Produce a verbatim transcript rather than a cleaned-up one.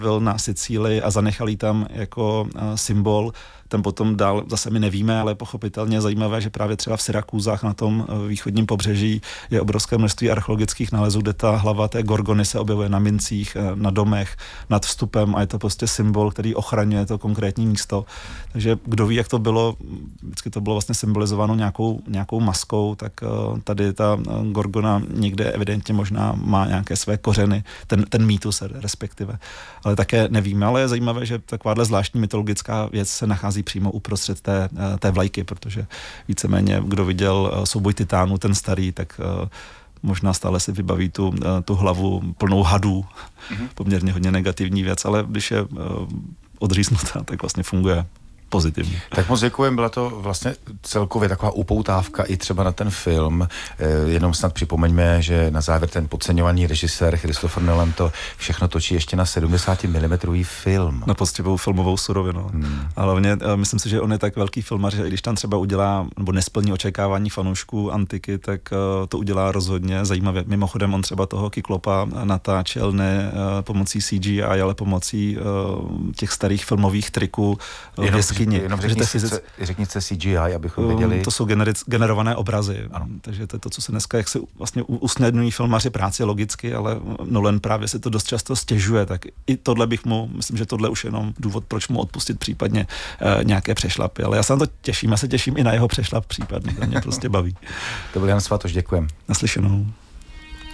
byl na Sicílii a zanechal ji tam jako symbol. Ten potom dál, zase my nevíme, ale pochopitelně je zajímavé, že právě třeba v Syrakúzách na tom východním pobřeží je obrovské množství archeologických nálezů, kde ta hlava té gorgony se objevuje na mincích, na domech, nad vstupem a je to prostě symbol, který ochraňuje to konkrétní místo. Takže kdo ví, jak to bylo, vždycky to bylo vlastně symbolizováno nějakou, nějakou maskou, tak tady ta gorgona někde evidentně možná má nějaké své kořeny, ten, ten mýtus respektive. Ale také nevíme, ale je zajímavé, že takováhle zvláštní mytologická věc se nachází přímo uprostřed té, té vlajky, protože víceméně, kdo viděl souboj titánů, ten starý, tak možná stále si vybaví tu, tu hlavu plnou hadů. Mm-hmm. Poměrně hodně negativní věc, ale když je odříznutá, tak vlastně funguje pozitivně. Tak moc děkujem, byla to vlastně celkově taková upoutávka i třeba na ten film. Eh, jenom snad připomeňme, že na závěr ten podceňovaný režisér Christopher Nolan to všechno točí ještě na sedmdesát milimetrů film. Na poctivou filmovou surovinu. Hmm. Ale hlavně, myslím si, že on je tak velký filmař, že i když tam třeba udělá, nebo nesplní očekávání fanoušků antiky, tak to udělá rozhodně zajímavě. Mimochodem on třeba toho Kyklopa natáčel ne pomocí C G I, ale pomocí těch starých filmových triků. Jenom řekni, fyzic... řekni se C G I, abychom viděli. To jsou generic, generované obrazy. Ano. Takže to je to, co se dneska, jak se vlastně usnadňují filmaři práci logicky, ale Nolan právě si to dost často stěžuje, tak i tohle bych mu, myslím, že tohle už jenom důvod, proč mu odpustit případně eh, nějaké přešlapy. Ale já se na to těším, já se těším i na jeho přešlap případně, to mě prostě baví. To byl Jan Svatoš, děkujem. Naslyšenou.